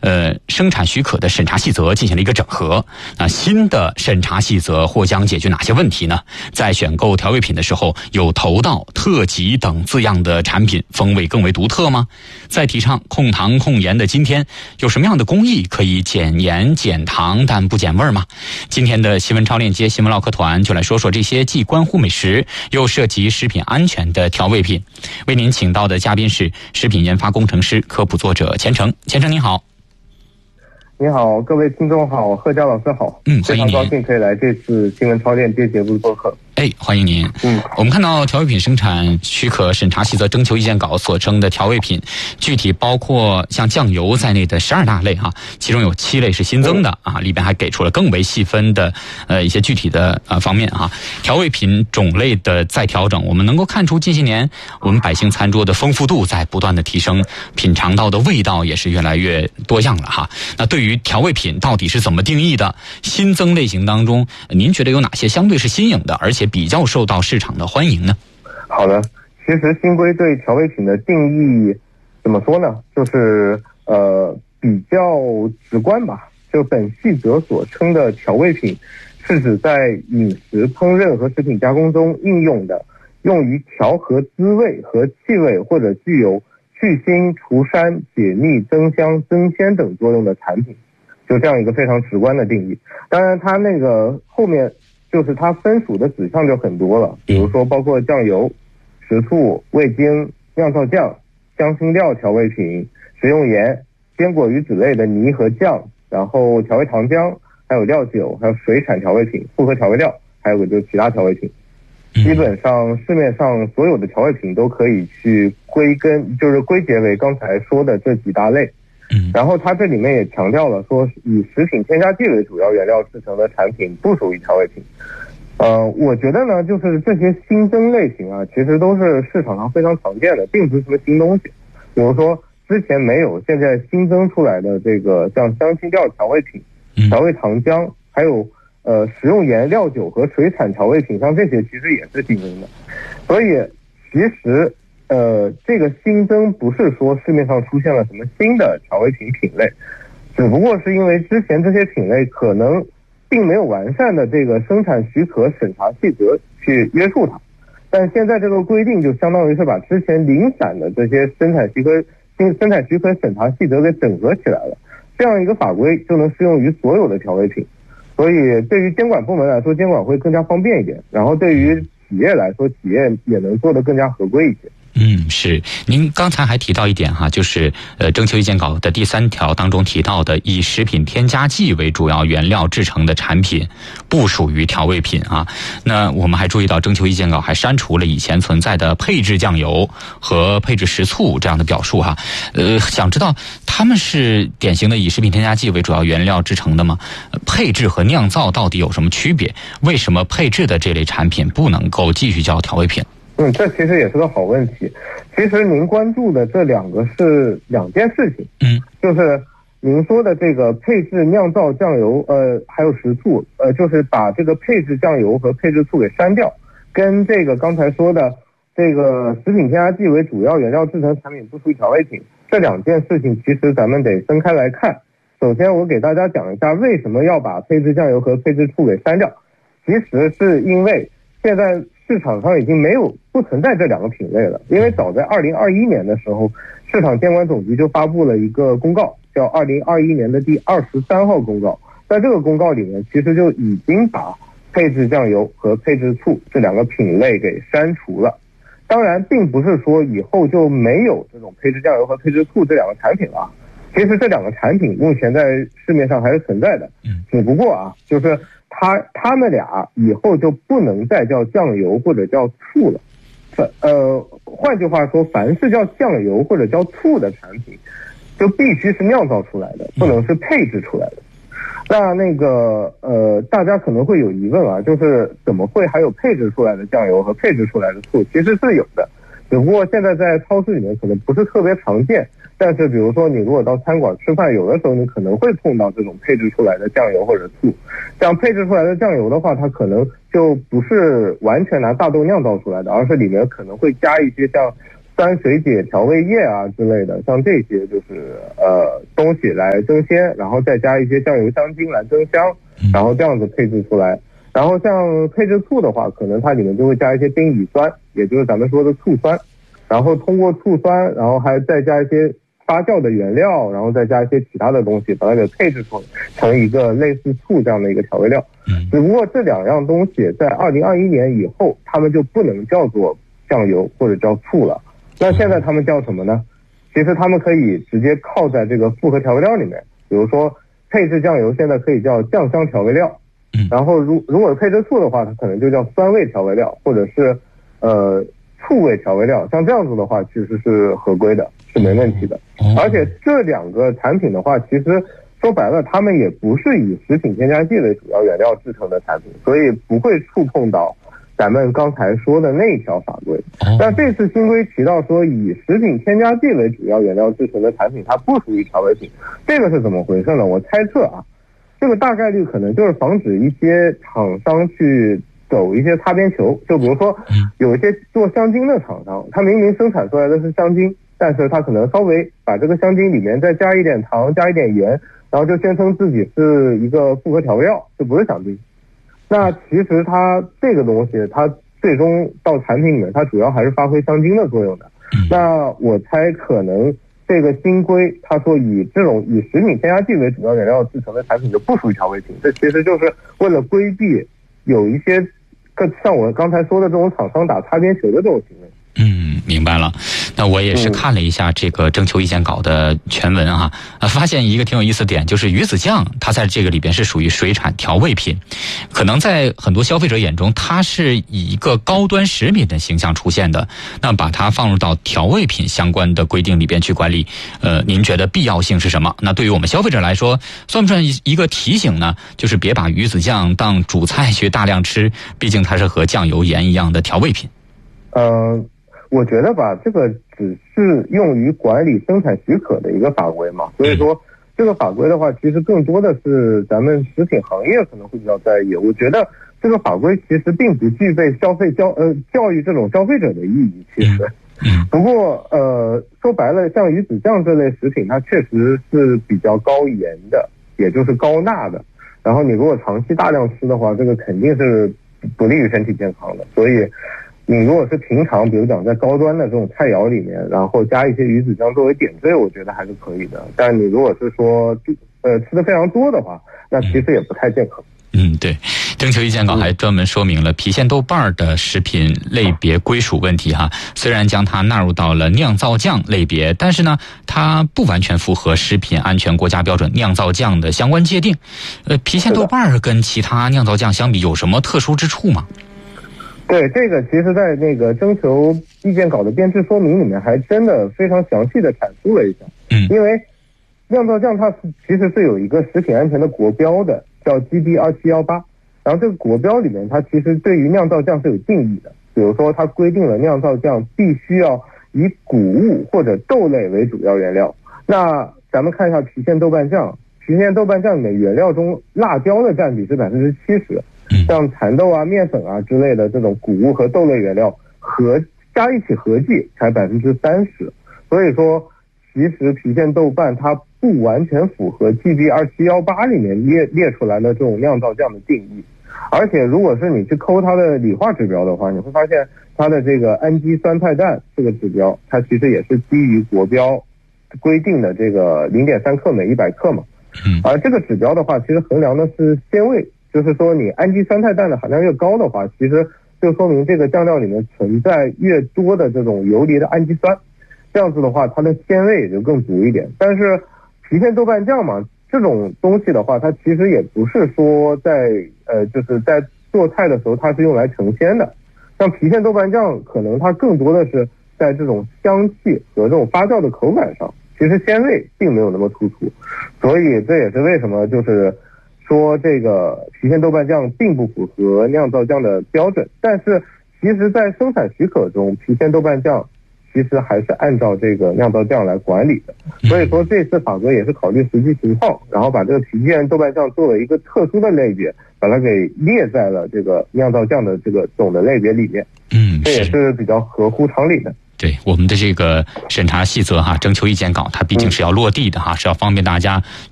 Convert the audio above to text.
生产许可的审查细则进行了一个整合。新的审查细则或将解决哪些问题呢？在选购调味品的时候，有头道、特级等字样的产品风味更为独特吗？在提倡控糖控盐的今天，有什么样的工艺可以减盐减糖但不减味吗？今天的新闻超链接新闻唠嗑团就来说说这些既关乎美食又涉及食品安全的调味品。为您请到的嘉宾是食品研发工程师、科普作者钱程。钱程您好。 你好，各位听众好，贺佳老师好。 欢迎您， 非常高兴可以来这次新闻超链接节目做客。 欢迎您。我们看到调味品生产许可审查细则征求意见稿所称的调味品，具体包括像酱油在内的12大类其中有7类是新增的里边还给出了更为细分的一些具体的方面调味品种类的再调整，我们能够看出近些年我们百姓餐桌的丰富度在不断的提升，品尝到的味道也是越来越多样了那对于调味品到底是怎么定义的？新增类型当中，您觉得有哪些相对是新颖的，而且比较受到市场的欢迎呢？ 好的，其实新规对调味品的定义怎么说呢？就是比较直观吧。就本细则所称的调味品，是指在饮食烹饪和食品加工中应用的，用于调和滋味和气味或者具有去腥、除膻、解腻、增香、增鲜等作用的产品。就这样一个非常直观的定义。当然它那个后面就是它分属的指向就很多了，比如说包括酱油、食醋、味精、酿造酱、香辛料调味品、食用盐、坚果鱼子类的泥和酱，然后调味糖浆，还有料酒，还有水产调味品、复合调味料，还有个就是其他调味品。基本上市面上所有的调味品都可以去归结为刚才说的这几大类。然后它这里面也强调了说，以食品添加剂为主要原料制成的产品不属于调味品。我觉得呢，就是这些新增类型其实都是市场上非常常见的，并不是什么新东西。比如说之前没有，现在新增出来的这个像香辛料调味品、调味糖浆，还有食用盐、料酒和水产调味品，像这些其实也是新增的。所以其实这个新增不是说市面上出现了什么新的调味品品类，只不过是因为之前这些品类可能并没有完善的这个生产许可审查细则去约束它，但现在这个规定就相当于是把之前零散的这些生产许可审查细则给整合起来了，这样一个法规就能适用于所有的调味品。所以对于监管部门来说，监管会更加方便一点，然后对于企业来说，企业也能做得更加合规一些。 是。您刚才还提到一点就是征求意见稿的第3条当中提到的，以食品添加剂为主要原料制成的产品不属于调味品那我们还注意到征求意见稿还删除了以前存在的配制酱油和配制食醋这样的表述想知道他们是典型的以食品添加剂为主要原料制成的吗？配制和酿造到底有什么区别？为什么配制的这类产品不能够继续叫调味品？ 这其实也是个好问题。其实您关注的这两个是两件事情。就是您说的这个配制酿造酱油还有食醋就是把这个配制酱油和配制醋给删掉，跟这个刚才说的这个食品添加剂为主要原料制成产品不属于调味品，这两件事情其实咱们得分开来看。首先我给大家讲一下为什么要把配制酱油和配制醋给删掉。其实是因为现在市场上已经不存在这两个品类了，因为早在2021年的时候，市场监管总局就发布了一个公告，叫2021年的第23号公告。在这个公告里面，其实就已经把配制酱油和配制醋这两个品类给删除了。当然并不是说以后就没有这种配制酱油和配制醋这两个产品了，其实这两个产品目前在市面上还是存在的，只不过就是他们俩以后就不能再叫酱油或者叫醋了。换句话说，凡是叫酱油或者叫醋的产品，就必须是酿造出来的，不能是配制出来的。那个大家可能会有疑问就是怎么会还有配制出来的酱油和配制出来的醋？其实是有的，只不过现在在超市里面可能不是特别常见。但是比如说你如果到餐馆吃饭，有的时候你可能会碰到这种配制出来的酱油或者醋。像配制出来的酱油的话，它可能就不是完全拿大豆酿造出来的，而是里面可能会加一些像酸水解调味液啊之类的，像这些就是东西来增鲜，然后再加一些酱油香精来增香，然后这样子配置出来。然后像配置醋的话，可能它里面就会加一些丁乙酸，也就是咱们说的醋酸，然后通过醋酸，然后还再加一些发酵的原料，然后再加一些其他的东西，把它给配置成一个类似醋这样的一个调味料。只不过这2样东西在2021年以后，它们就不能叫做酱油或者叫醋了。那现在它们叫什么呢？其实它们可以直接靠在这个复合调味料里面，比如说配置酱油现在可以叫酱香调味料，然后如果配置醋的话，它可能就叫酸味调味料，或者是醋味调味料。像这样子的话，其实是合规的，是没问题的。而且这2个产品的话，其实说白了，它们也不是以食品添加剂为主要原料制成的产品，所以不会触碰到咱们刚才说的那一条法规。那这次新规提到说以食品添加剂为主要原料制成的产品，它不属于调味品，这个是怎么回事呢？我猜测啊，这个大概率可能就是防止一些厂商去走一些擦边球。就比如说有一些做香精的厂商，他明明生产出来的是香精，但是他可能稍微把这个香精里面再加一点糖，加一点盐，然后就宣称自己是一个复合调味料，这不是香精。那其实它这个东西，它最终到产品里面，它主要还是发挥香精的作用的。那我猜可能这个新规，他说以这种以食品添加剂为主要原料制成的产品就不属于调味品，这其实就是为了规避有一些像我刚才说的这种厂商打擦边球的这种行为。 明白了。那我也是看了一下这个征求意见稿的全文啊，发现一个挺有意思的点，就是鱼子酱它在这个里边是属于水产调味品，可能在很多消费者眼中它是以一个高端食品的形象出现的，那把它放入到调味品相关的规定里边去管理，您觉得必要性是什么？那对于我们消费者来说，算不算一个提醒呢？就是别把鱼子酱当主菜去大量吃，毕竟它是和酱油盐一样的调味品。 我觉得吧，这个只是用于管理生产许可的一个法规嘛，所以说这个法规的话，其实更多的是咱们食品行业可能会比较在意。我觉得这个法规其实并不具备教育这种消费者的意义，其实。不过说白了，像鱼子酱这类食品，它确实是比较高盐的，也就是高钠的。然后你如果长期大量吃的话，这个肯定是不利于身体健康的。所以你如果是平常比如讲在高端的这种菜肴里面，然后加一些鱼子酱作为点缀，我觉得还是可以的。但你如果是说吃的非常多的话，那其实也不太健康。 对，征求意见稿还专门说明了郫县豆瓣的食品类别归属问题哈。虽然将它纳入到了酿造酱类别，但是呢，它不完全符合食品安全国家标准酿造酱的相关界定。郫县豆瓣跟其他酿造酱相比有什么特殊之处吗？ 对，这个其实在那个征求意见稿的编制说明里面还真的非常详细的阐述了一下。因为酿造酱它其实是有一个食品安全的国标的，叫 GB2718，然后这个国标里面它其实对于酿造酱是有定义的，比如说它规定了酿造酱必须要以谷物或者豆类为主要原料。那咱们看一下郫县豆瓣酱，郫县豆瓣酱里面原料中辣椒的占比是70%，像蚕豆啊、面粉啊之类的这种谷物和豆类原料加一起合计才30%。所以说其实郫县豆瓣它不完全符合 GB2718 里面列出来的这种酿造酱的定义。而且如果是你去抠它的理化指标的话，你会发现它的这个氨基酸肽氮这个指标，它其实也是基于国标规定的这个0.3克每100克嘛。而这个指标的话，其实衡量的是鲜味，就是说你氨基酸肽氮的含量越高的话，其实就说明这个酱料里面存在越多的这种游离的氨基酸，这样子的话它的鲜味也就更足一点。但是郫县豆瓣酱嘛，这种东西的话，它其实也不是说就是在做菜的时候它是用来成鲜的。像郫县豆瓣酱可能它更多的是在这种香气和这种发酵的口感上，其实鲜味并没有那么突出。所以这也是为什么就是说这个郫县豆瓣酱并不符合酿造酱的标准。但是其实在生产许可中，郫县豆瓣酱其实还是按照这个酿造酱来管理的。所以说这次法规也是考虑实际情况，然后把这个郫县豆瓣酱作为一个特殊的类别，把它给列在了这个酿造酱的这个总的类别里面。这也是比较合乎常理的。 对，我们的这个审查细则哈，征求意见稿，它毕竟是要落地的哈，是要方便大家